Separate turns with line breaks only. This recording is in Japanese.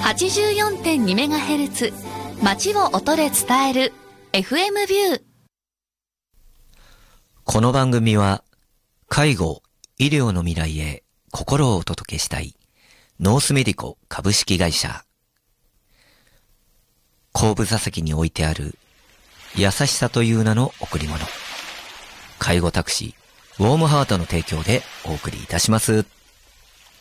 84.2MHz 街を音で伝える FM ビュー。
この番組は介護・医療の未来へ心をお届けしたいノースメディコ株式会社、後部座席に置いてある優しさという名の贈り物、介護タクシーウォームハートの提供でお送りいたします。